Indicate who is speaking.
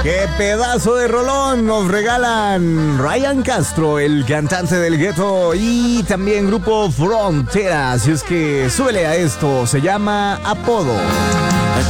Speaker 1: ¡Qué pedazo de rolón nos regalan Ryan Castro, el cantante del Gueto, y también Grupo Frontera! Así es que súbele a esto, se llama Apodo.